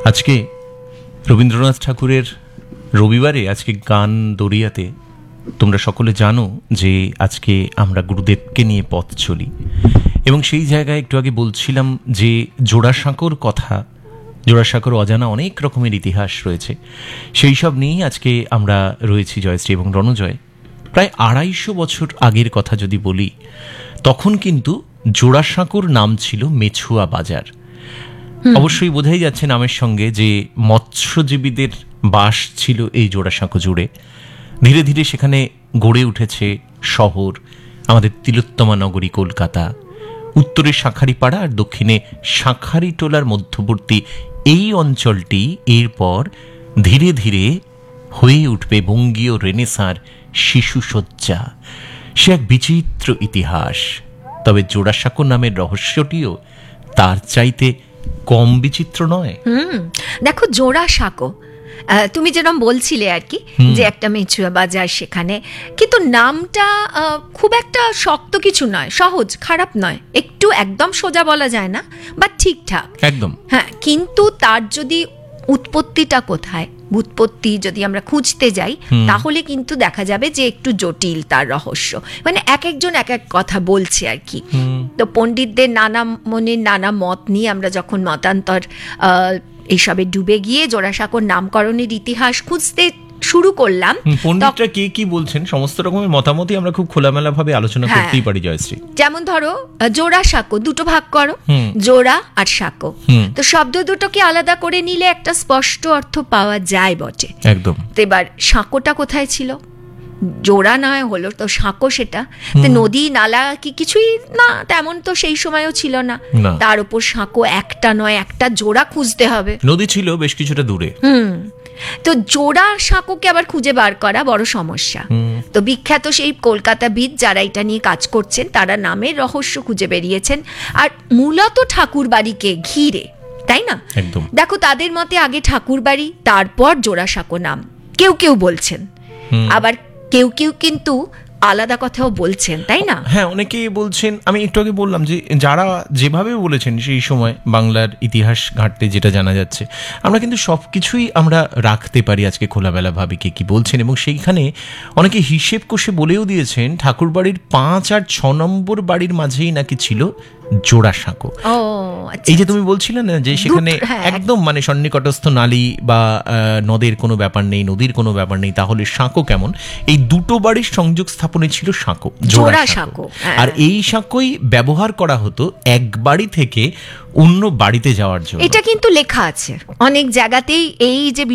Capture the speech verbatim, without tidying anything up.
আজকে রবীন্দ্রনাথ ঠাকুরের রবিবারে আজকে গান দরিয়াতে তোমরা সকলে জানো যে আজকে আমরা গুরুদেবকে নিয়ে পথ চলি, এবং সেই জায়গায় একটু আগে বলছিলাম যে জোড়াসাঁকোর কথা, জোড়াসাঁকোর অজানা অনেক রকমের ইতিহাস রয়েছে, সেই সব নিয়েই আজকে আমরা রয়েছি জয়শ্রী এবং রণজয়। প্রায় আড়াইশো বছর আগের কথা যদি বলি, তখন কিন্তু জোড়াসাঁকোর নাম ছিল মেছুয়া বাজার। অবশ্যই বোঝাই যাচ্ছে নামের সঙ্গে যে মৎস্যজীবীদের বাস ছিল এই জোড়াসাঁকো জুড়ে। ধীরে ধীরে সেখানে গড়ে উঠেছে শহর, আমাদের তিলোত্তমা নগরী কলকাতা। উত্তরে শাঁখারীপাড়া আর দক্ষিণে শাঁখারীটোলার মধ্যবর্তী এই অঞ্চলটি এরপর ধীরে ধীরে হয়ে উঠবে বঙ্গীয় রেনেসাঁর শিশুসজ্জা। সে এক বিচিত্র ইতিহাস। তবে জোড়াসাঁকো নামের রহস্যটিও তার চাইতে কম বিচিত্র নয়। হুম দেখো, জোড়াসাঁকো তুমি যেরকম বলছিলে আর কি, যে একটা মেছুয়া বাজার সেখানে, কিন্তু নামটা খুব একটা শক্ত কিছু নয়, সহজ, খারাপ নয়, একটু একদম সোজা বলা যায় না, বা ঠিকঠাক একদম। হ্যাঁ, কিন্তু তার যদি উৎপত্তিটা কোথায়, উৎপত্তি যদি আমরা খুঁজতে যাই, তাহলে কিন্তু দেখা যাবে যে একটু জটিল তার রহস্য। মানে এক একজন এক এক কথা বলছে আর কি। তো পণ্ডিতদের নানা মনের নানা মত নিয়ে আমরা যখন মতান্তর এইসবে ডুবে গিয়ে জোড়াসাঁকোর নামকরণের ইতিহাস খুঁজতে শুরু করলাম, পণ্ডিতরা কে কি বলছেন সমস্ত রকমের মতামতই আমরা খুব খোলামেলা ভাবে আলোচনা করতেই পারি জয়শ্রী। যেমন ধরো জোড়াসাঁকো দুটো ভাগ করো, জোড়া আর সাঁকো, তো শব্দ দুটোকে আলাদা করে নিলে একটা স্পষ্ট অর্থ পাওয়া যায় বটে। একদম। তো এবার সাঁকোটা কোথায় ছিল? জোড়া নয় হলো তো সাঁকো, সেটা তো নদী নালা কি কিছুই না, তেমন তো সেই সময়ও ছিল না। তার উপর সাঁকো একটা নয়, একটা জোড়া খুঁজতে হবে, নদী ছিল বেশ কিছুটা দূরে। হুম তো জোড়া সাঁকোকে আবার খুঁজে বার করা বড় সমস্যা। তো বিখ্যাত সেই কলকাতাবিদ যারা এটা নিয়ে কাজ করছেন, তারা নামের রহস্য খুঁজে বেরিয়েছেন, আর মূলত ঠাকুর বাড়িকে ঘিরে, তাই না? একদম। দেখো, তাদের মতে আগে ঠাকুর বাড়ি, তারপর জোড়াসাঁকো নাম কেউ কেউ বলছেন, আবার কেউ কেউ কিন্তু আলাদা কথাও বলছেন, তাই না? হ্যাঁ, অনেকেই বলছেন। আমি একটু আগে বললাম যে যারা যেভাবে বলেছেন সেই সময় বাংলার ইতিহাস ঘাঁটতে যেটা জানা যাচ্ছে, আমরা কিন্তু সব কিছুই আমরা রাখতে পারি আজকে খোলামেলা ভাবে কে কি বলছেন, এবং সেইখানে অনেকে হিসেব কষে বলেও দিয়েছেন ঠাকুর বাড়ির পাঁচ আর ছ নম্বর বাড়ির মাঝেই নাকি ছিল জোড়াসাঁকো। এই যে তুমি বলছিলে না যে সেখানে একদম মানে সন্নিকটস্থ নালী বা নদের কোনো ব্যাপার নেই, নদীর কোনো ব্যাপার নেই, তাহলে সাঁকো কেমন? এই দুটো বাড়ির সংযোগ স্থাপনে ছিল সাঁকো, জোড়াসাঁকো। আর এই সাঁকোই ব্যবহার করা হতো এক বাড়ি থেকে অন্য বাড়িতে যাওয়ার জন্য। এটা কিন্তু লেখা আছে অনেক জায়গাতেই, এই যে